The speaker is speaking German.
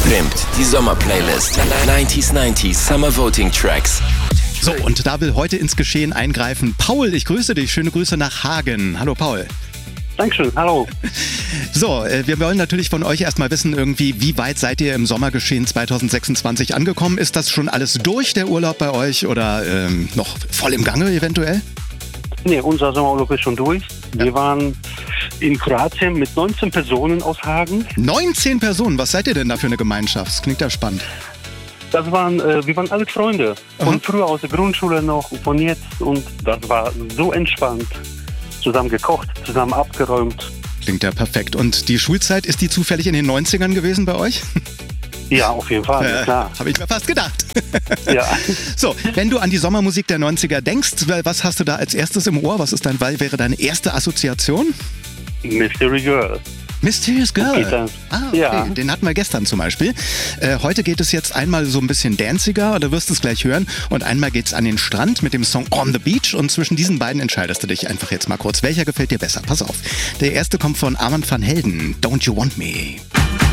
Pimpt, die Sommerplaylist. 90s Summer Voting Tracks. So, und da will heute ins Geschehen eingreifen Paul. Ich grüße dich. Schöne Grüße nach Hagen. Hallo Paul. Dankeschön, hallo. So, wir wollen natürlich von euch erstmal wissen, wie weit seid ihr im Sommergeschehen 2026 angekommen? Ist das schon alles durch, der Urlaub bei euch, oder noch voll im Gange eventuell? Nee, unser Sommerurlaub ist schon durch. Wir waren in Kroatien mit 19 Personen aus Hagen. 19 Personen? Was seid ihr denn da für eine Gemeinschaft? Das klingt ja spannend. Wir waren alle Freunde. Von früher aus der Grundschule noch, von jetzt. Und das war so entspannt. Zusammen gekocht, zusammen abgeräumt. Klingt ja perfekt. Und die Schulzeit, ist die zufällig in den 90ern gewesen bei euch? Ja, auf jeden Fall, ja, klar. Habe ich mir fast gedacht. Ja. So, wenn du an die Sommermusik der 90er denkst, was hast du da als erstes im Ohr? Wäre deine erste Assoziation? Mystery Girl. Mysterious Girl. Okay, Okay. Ja. Den hatten wir gestern zum Beispiel. Heute geht es jetzt einmal so ein bisschen danciger, du wirst es gleich hören. Und einmal geht's an den Strand mit dem Song On the Beach. Und zwischen diesen beiden entscheidest du dich einfach jetzt mal kurz. Welcher gefällt dir besser? Pass auf. Der erste kommt von Armand van Helden. Don't You Want Me.